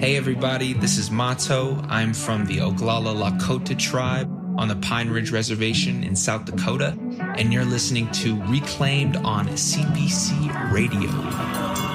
Hey everybody, this is Mato. I'm from the Oglala Lakota tribe on the Pine Ridge Reservation in South Dakota, and you're listening to Reclaimed on CBC Radio.